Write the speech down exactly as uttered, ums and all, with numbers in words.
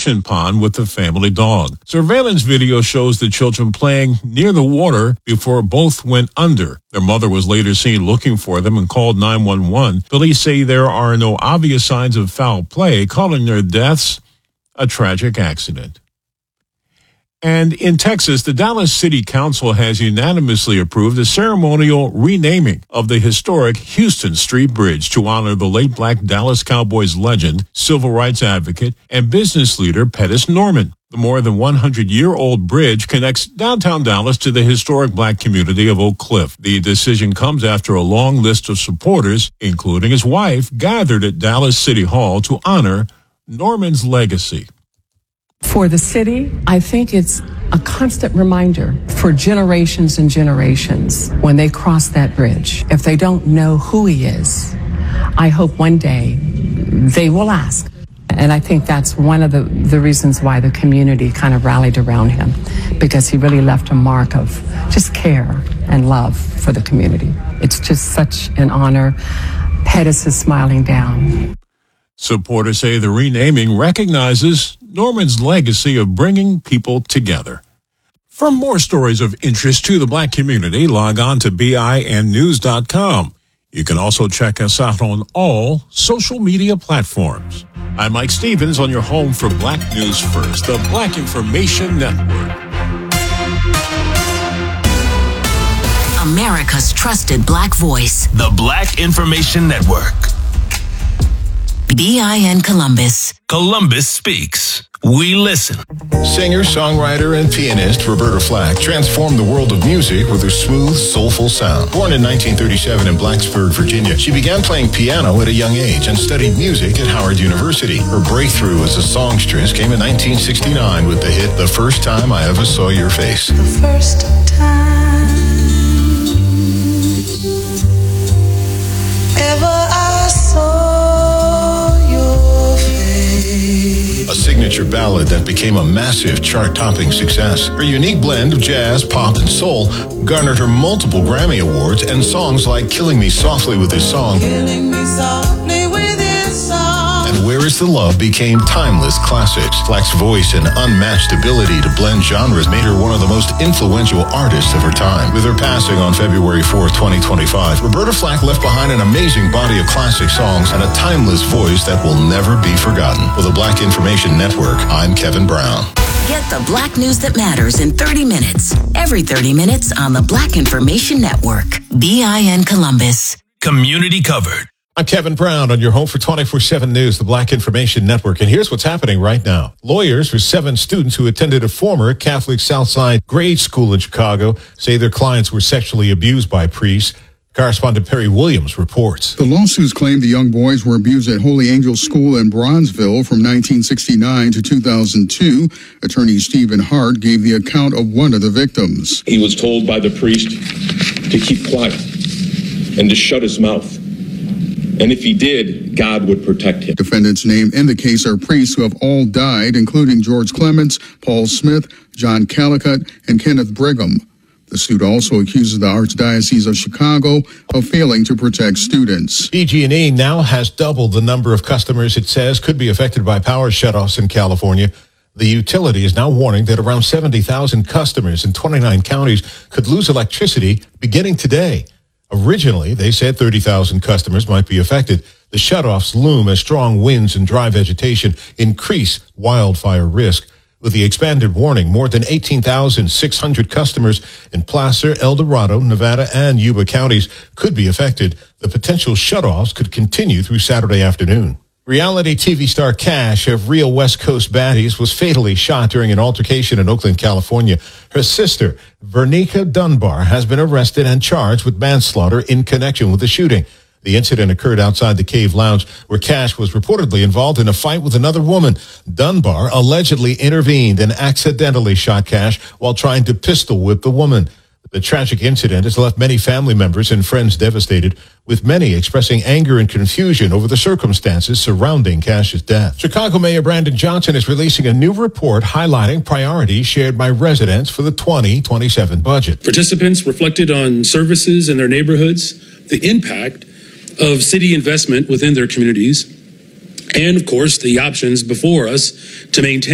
retention pond with the family dog. Surveillance video shows the children playing near the water before both went under. Their mother was later seen looking for them and called nine one one. Police say there are no obvious signs of foul play, calling their deaths a tragic accident. And in Texas, the Dallas City Council has unanimously approved a ceremonial renaming of the historic Houston Street Bridge to honor the late Black Dallas Cowboys legend, civil rights advocate, and business leader Pettis Norman. The more than one hundred year old bridge connects downtown Dallas to the historic Black community of Oak Cliff. The decision comes after a long list of supporters, including his wife, gathered at Dallas City Hall to honor Norman's legacy. For the city, I think it's a constant reminder for generations and generations when they cross that bridge. If they don't know who he is, I hope one day they will ask. And I think that's one of the, the reasons why the community kind of rallied around him, because he really left a mark of just care and love for the community. It's just such an honor. Pettis is smiling down. Supporters say the renaming recognizes Norman's legacy of bringing people together. For more stories of interest to the Black community, log on to B I N news dot com. You can also check us out on all social media platforms. I'm Mike Stevens on your home for Black News First, the Black Information Network. America's trusted Black voice. The Black Information Network. B I N Columbus. Columbus speaks. We listen. Singer, songwriter, and pianist Roberta Flack transformed the world of music with her smooth, soulful sound. Born in nineteen thirty-seven in Blacksburg, Virginia, she began playing piano at a young age and studied music at Howard University. Her breakthrough as a songstress came in nineteen sixty-nine with the hit The First Time I Ever Saw Your Face. The first time ever I saw a signature ballad that became a massive chart-topping success. Her unique blend of jazz, pop, and soul garnered her multiple Grammy Awards, and songs like Killing Me Softly with His Song Killing Me Softly with His Song and Where Is the Love became timeless classics. Flack's voice and unmatched ability to blend genres made her one of the most influential artists of her time. With her passing on February fourth, twenty twenty-five, Roberta Flack left behind an amazing body of classic songs and a timeless voice that will never be forgotten. For the Black Information Network, I'm Kevin Brown. Get the Black news that matters in thirty minutes. Every thirty minutes on the Black Information Network. B I N Columbus. Community covered. I'm Kevin Brown on your home for twenty-four seven News, the Black Information Network. And here's what's happening right now. Lawyers for seven students who attended a former Catholic Southside grade school in Chicago say their clients were sexually abused by priests. Correspondent Perry Williams reports. The lawsuits claim the young boys were abused at Holy Angel School in Bronzeville from nineteen sixty-nine to two thousand two. Attorney Stephen Hart gave the account of one of the victims. He was told by the priest to keep quiet and to shut his mouth. And if he did, God would protect him. Defendants named in the case are priests who have all died, including George Clements, Paul Smith, John Callicutt, and Kenneth Brigham. The suit also accuses the Archdiocese of Chicago of failing to protect students. P G and E now has doubled the number of customers it says could be affected by power shutoffs in California. The utility is now warning that around seventy thousand customers in twenty-nine counties could lose electricity beginning today. Originally, they said thirty thousand customers might be affected. The shutoffs loom as strong winds and dry vegetation increase wildfire risk. With the expanded warning, more than eighteen thousand six hundred customers in Placer, El Dorado, Nevada, and Yuba counties could be affected. The potential shutoffs could continue through Saturday afternoon. Reality T V star Cash of Real West Coast Baddies was fatally shot during an altercation in Oakland, California. Her sister, Vernica Dunbar, has been arrested and charged with manslaughter in connection with the shooting. The incident occurred outside the Cave Lounge, where Cash was reportedly involved in a fight with another woman. Dunbar allegedly intervened and accidentally shot Cash while trying to pistol whip the woman. The tragic incident has left many family members and friends devastated, with many expressing anger and confusion over the circumstances surrounding Cash's death. Chicago Mayor Brandon Johnson is releasing a new report highlighting priorities shared by residents for the twenty twenty-seven budget. Participants reflected on services in their neighborhoods, the impact of city investment within their communities, and, of course, the options before us to maintain